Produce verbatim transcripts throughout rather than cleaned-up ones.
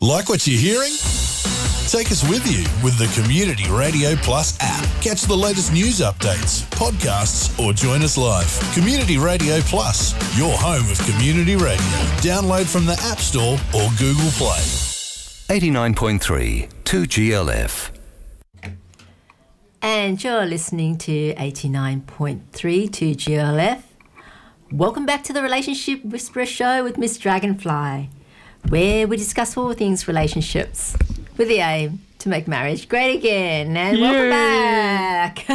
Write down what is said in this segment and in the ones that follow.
Like what you're hearing? Take us with you with the Community Radio Plus app. Catch the latest news updates, podcasts, or join us live. Community Radio Plus, your home of community radio. Download from the App Store or Google Play. eighty-nine point three, two G L F. And you're listening to eighty-nine point three, two G L F. Welcome back to the Relationship Whisperer Show with Miss Dragonfly, where we discuss all things relationships with the aim to make marriage great again. And Yay. welcome back.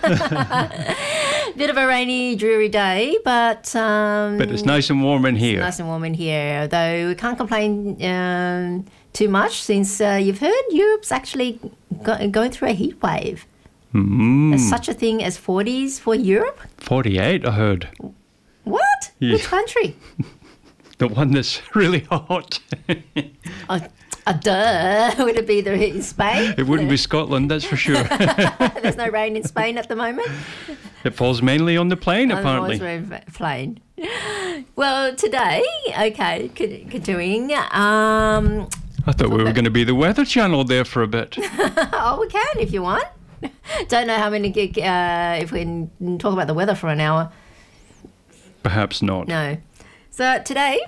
Bit of a rainy, dreary day, but... Um, But it's nice and warm in here. nice and warm in here, though we can't complain um, too much since uh, you've heard Europe's actually go- going through a heat wave. Mm. There's such a thing as forties for Europe? forty-eight, I heard. What? Yeah. Which country? The one that's really hot. Oh, uh, duh. Would it be the in Spain? It wouldn't be Scotland, that's for sure. There's no rain in Spain at the moment. It falls mainly on the plain, Otherwise apparently. we're plain. Well, today, okay, c- continuing. Um, I thought we were going to be the Weather Channel there for a bit. oh, we can if you want. Don't know how many gig, uh, if we can talk about the weather for an hour. Perhaps not. No. So today,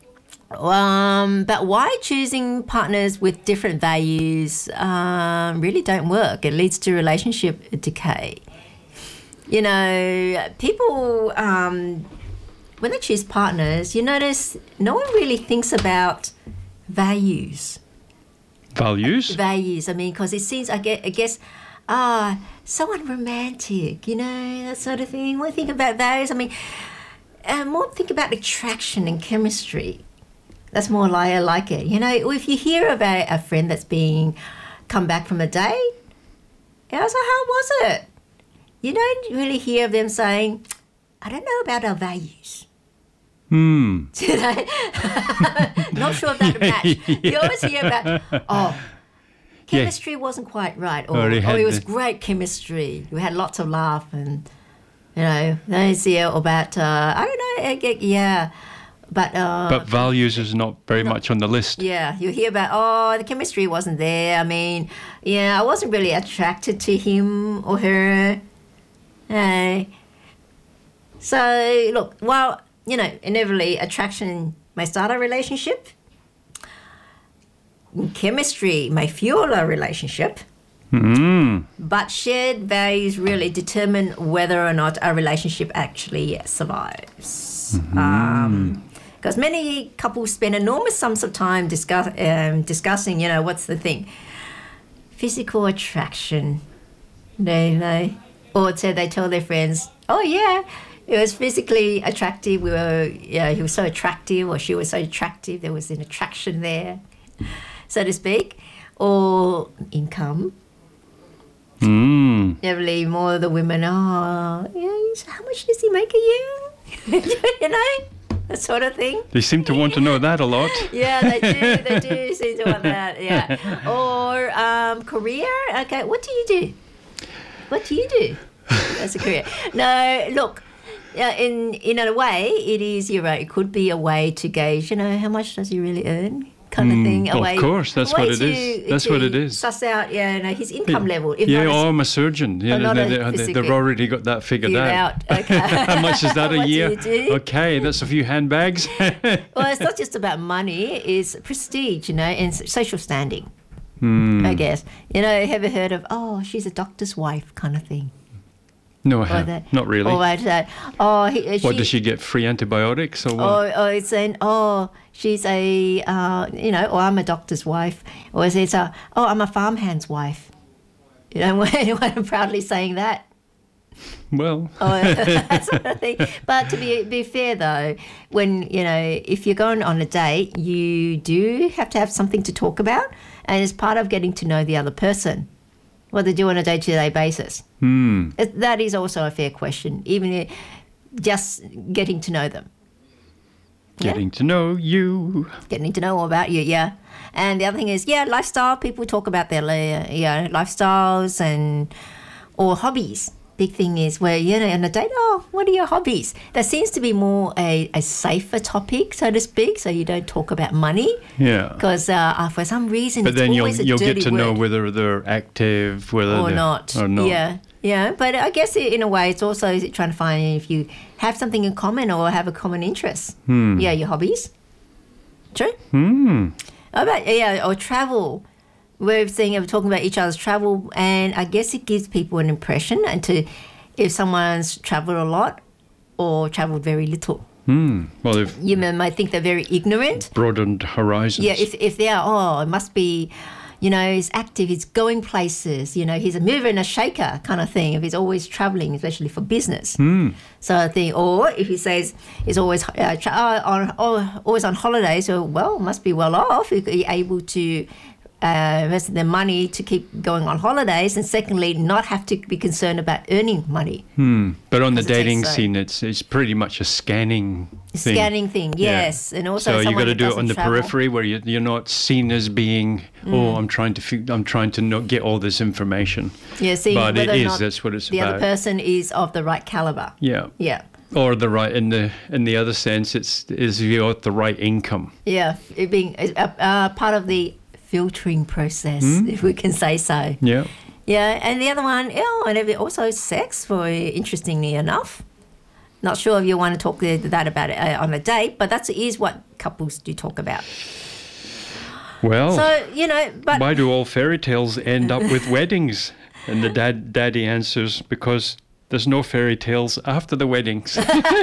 um, but why choosing partners with different values um, really don't work. It leads to relationship decay. You know, people, um, when they choose partners, you notice no one really thinks about values. Values? Values, I mean, because it seems, I guess, I guess ah, someone romantic, you know, that sort of thing. When we think about values, I mean, uh, more think about attraction and chemistry. That's more like I like it. You know, if you hear about a friend that's being come back from a date, I was like, how was it? You don't really hear them saying, I don't know about our values. Hmm. You know? Not sure about the match. You always hear about, oh, chemistry wasn't quite right. Or, Or oh, he had it was the- great chemistry. We had lots of laugh and, you know, they see about, uh, I don't know, I get- yeah. But, uh, But values is not very much on the list. yeah, you hear about, oh, the chemistry wasn't there. I mean, yeah, I wasn't really attracted to him or her. Hey. So, look, while, you know, inevitably attraction may start a relationship, chemistry may fuel a relationship, Mm. but shared values really determine whether or not a relationship actually survives. Um, because many couples spend enormous sums of time discuss, um, discussing, you know, what's the thing? Physical attraction. They, they, or so they tell their friends, oh, yeah, it was physically attractive. We were, yeah, he was so attractive, or she was so attractive. There was an attraction there, so to speak. Or income. Mm. Definitely more of the women, oh, yeah, how much does he make a year? You know, that sort of thing. They seem to want to know that a lot. Yeah, they do. They do seem to want that. Yeah. Or um, career. Okay, what do you do? What do you do as a career? No, look. Uh, in in a way, it is. You're right. It could be a way to gauge. You know, how much does he really earn? Kind of thing. A of way, course, that's a way what it to, is. That's to what it is. Suss out, yeah, you know, his income level. If Yeah, not oh, as- I'm a surgeon. Yeah, Oh, not they, a they, they, physically- they've already got that figured Figured out. out, okay. How much is that a What do year? you do? Okay, that's a few handbags. Well, it's not just about money, it's prestige, you know, and s- social standing, Hmm. I guess. You know, have you heard of, oh, she's a doctor's wife kind of thing? No, I Or haven't. that, Not really. Or like that, oh, he, uh, What, she, does she get free antibiotics or what? Or, or it's saying, oh, she's a, uh, you know, or I'm a doctor's wife. Or it's, a, oh, I'm a farmhand's wife. You know, when I'm proudly saying that. Well, Oh, that sort of thing. But to be be fair though, when you know if you're going on a date, you do have to have something to talk about, and it's part of getting to know the other person, what they do on a day-to-day basis. hmm. It, that is also a fair question, even if just getting to know them, Getting to know you. getting to know all about you, yeah. And the other thing is, yeah, lifestyle. People talk about their uh, you know, lifestyles and or hobbies. big thing is where, you know, on a date, oh, what are your hobbies? That seems to be more a, a safer topic, so to speak, so you don't talk about money. Yeah. Because uh, for some reason, But it's then you'll always a you'll dirty get to know word. whether they're active, whether or they're not. or not. Yeah, yeah. But I guess in a way, it's also trying to find if you have something in common or have a common interest. Hmm. Yeah, your hobbies. True. Hmm. How about yeah, or travel? We're seeing we're talking about each other's travel, and I guess it gives people an impression and to if someone's travelled a lot or travelled very little. Hmm. Well, they've You may- might think they're very ignorant. broadened horizons. Yeah, if if they are, oh, it must be, you know, he's active, he's going places, you know, he's a mover and a shaker kind of thing. If he's always traveling, especially for business. Hmm. So I think, or if he says he's always uh, tra- uh, on oh, always on holiday, so well, must be well off. He's able to uh, invest their money to keep going on holidays, and secondly, not have to be concerned about earning money. Hmm. But on the Does it take dating so? scene, it's it's pretty much a scanning thing. Scanning thing, Yeah. yes, and also so you someone got to that do it doesn't on the travel. periphery where you, you're not seen as being, oh, I'm trying to fi- I'm trying to not get all this information. Yeah, see But it whether or is, not that's what it's the about. other person is of the right caliber. Yeah. Yeah. Or the right in the in the other sense, it's is you got the right income. Yeah, it being a, a part of the filtering process, if we can say so. Yeah. Yeah, and the other one, oh, and it- also sex, for interestingly enough. Not sure if you want to talk th- that about it uh, on a date, but that is what couples do talk about. Well, So, you know, but why do all fairy tales end up with weddings? And the dad daddy answers, because there's no fairy tales after the weddings.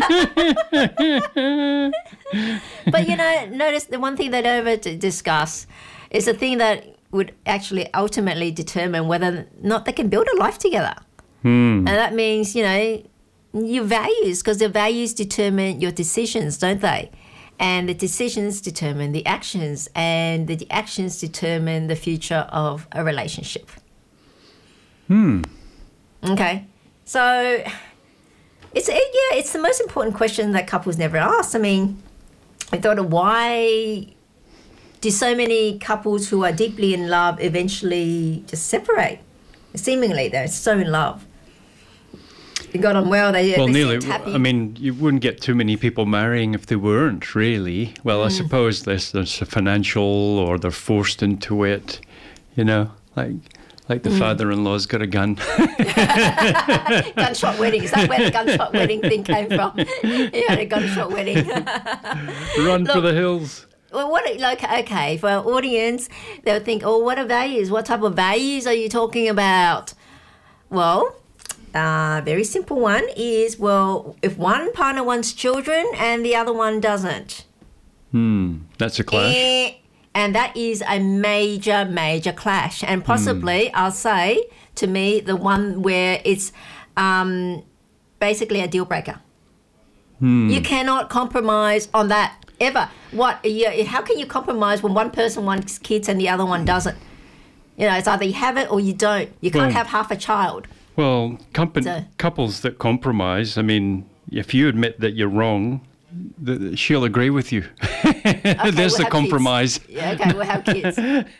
but you know, notice the one thing they don't ever d- discuss is the thing that would actually ultimately determine whether or not they can build a life together. And that means, you know, your values, because the values determine your decisions, don't they? And the decisions determine the actions, and the actions determine the future of a relationship. Hmm. Okay, so it's it, yeah, it's the most important question that couples never ask. I mean, I thought of why do so many couples who are deeply in love eventually just separate? Seemingly, they're so in love. They got on well. They Well, they nearly. seemed happy. I mean, you wouldn't get too many people marrying if they weren't, really. Well, I Mm. suppose there's, there's a financial, or they're forced into it, you know, like like the Mm. father-in-law's got a gun. gunshot wedding. Is that where the gunshot wedding thing came from? Yeah, a gunshot wedding. Run for Look. the hills. Well, what like okay for our audience, they'll think, oh, what are values? What type of values are you talking about? Well, uh, very simple one is well, if one partner wants children and the other one doesn't, Hmm. That's a clash. eh, and that is a major, major clash, and possibly I'll say to me the one where it's um, basically a deal breaker. You cannot compromise on that ever. What? You, how can you compromise when one person wants kids and the other one doesn't? You know, it's either you have it or you don't. You can't Well- have half a child. Well, company, So- couples that compromise, I mean, if you admit that you're wrong, th- th- she'll agree with you. Okay, There's we'll a have kids. compromise. Yeah, okay, we'll have kids.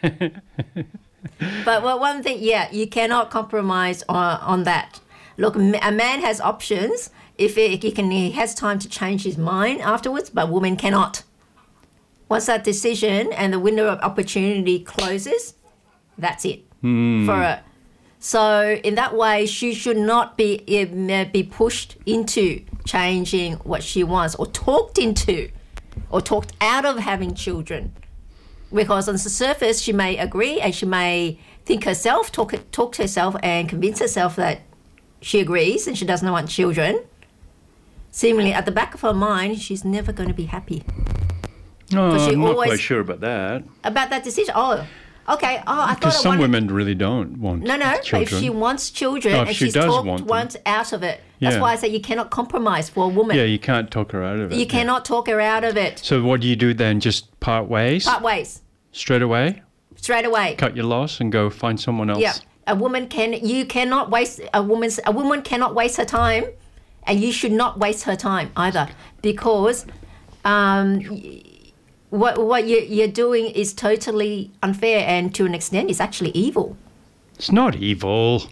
But well, one thing, yeah, you cannot compromise on, on that. Look, m- a man has options if he, he can. He has time to change his mind afterwards, but women cannot. Once that decision and the window of opportunity closes, that's it for her. So in that way, she should not be eh, be pushed into changing what she wants, or talked into, or talked out of having children. Because on the surface, she may agree and she may think herself, talk talk to herself and convince herself that she agrees and she doesn't want children. Seemingly at the back of her mind, she's never going to be happy No, she I'm not always- quite sure about that. about that decision. Oh, okay. Oh, I thought Because I some wanted... women really don't want No, no. But children. if she wants children Oh, if and she she's does talked want them. once out of it, that's Yeah. why I say you cannot compromise for a woman. Yeah, you can't talk her out of it. You yeah. cannot talk her out of it. So what do you do then? Just part ways? Part ways, Straight away? straight away. Cut your loss and go find someone else? Yeah, a woman can. You cannot waste a woman's. A woman cannot waste her time, and you should not waste her time either, because um, y- what what you, you're doing is totally unfair, and to an extent, is actually evil. It's not evil.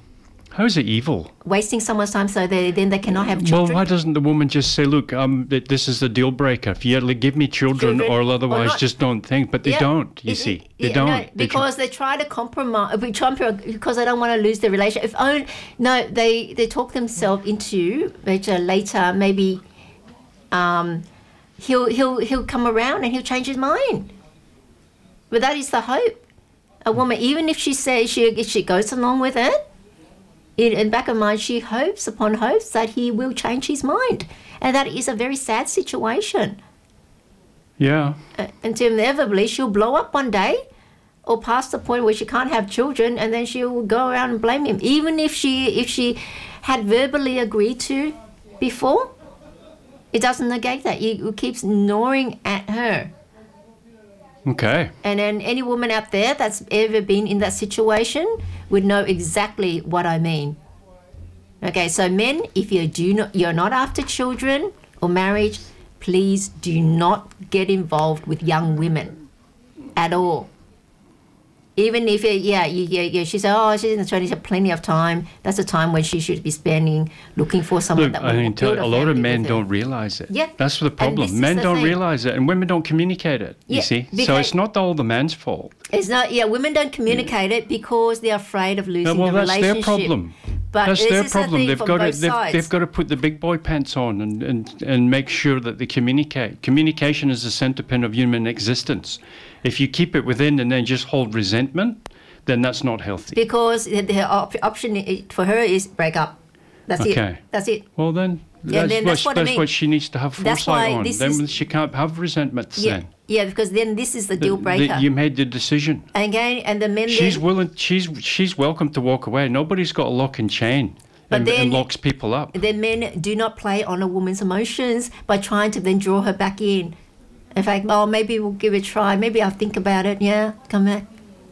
How is it evil? Wasting someone's time so they then they cannot have Well, children. why doesn't the woman just say, look, um, th- this is the deal breaker. If you either give me children, Children or or otherwise not. just don't think. But they Yeah. don't, you It- see. it- They yeah, don't. no, They try- because they try to compromise. We try to- because they don't want to lose their relationship. If only, no, they they talk themselves into which uh, later maybe um, he'll he'll he'll come around and he'll change his mind. But that is the hope. A woman, even if she says she if she goes along with it, in, in back of mind, she hopes upon hopes that he will change his mind, and that is a very sad situation. Yeah. Uh, until inevitably she'll blow up one day, or past the point where she can't have children, and then she'll go around and blame him, even if she if she had verbally agreed to before. It doesn't negate that. It, it keeps gnawing at her. Okay. And then any woman out there that's ever been in that situation would know exactly what I mean. Okay, so men, if you do not, you're not after children or marriage, please do not get involved with young women at all. Even if, it, yeah, you, yeah, yeah, she said, oh, she's in the twenties, plenty of time. That's the time when she should be spending looking for someone Look, that I will mean, build tell, a a lot of family men with her. don't realize it. Yeah. That's the And problem. this is Men the don't thing. realize it, and women don't communicate it. Yeah, You see, so because- it's not all the man's fault. It's not, yeah, women don't communicate it because they're afraid of losing well, the that's relationship. their problem. But That's this their is the problem. thing They've from got to both they've, sides. they've got to put the big boy pants on and, and, and make sure that they communicate. Communication is the centerpin of human existence. If you keep it within and then just hold resentment, then that's not healthy. Because the, the op- option i- for her is break up. That's it. Okay. That's it. Well, then Yeah, that's, then what, that's what I that's mean. what she needs to have That's foresight why on. this Then is- she can't have resentment Yeah, then. yeah, because then this is the deal The- breaker. the- you made the decision. and again, and the men. She's then, willing. She's she's welcome to walk away. Nobody's got a lock and chain But and, then- and locks people up. the men do not play on a woman's emotions by trying to then draw her back in. In fact, oh, maybe we'll give it a try. Maybe I'll think about it. Yeah, come back.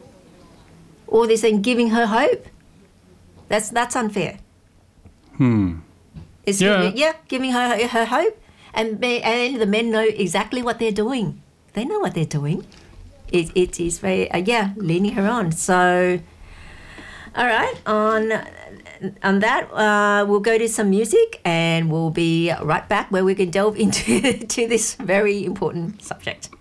Or they're saying giving her hope. That's that's unfair. Hmm. It's Yeah. giving, yeah, giving her her hope, and me- and the men know exactly what they're doing. They know what they're doing. It it is very uh, yeah, leading her on. So, all right, on on that, uh, we'll go to some music, and we'll be right back where we can delve into to this very important subject.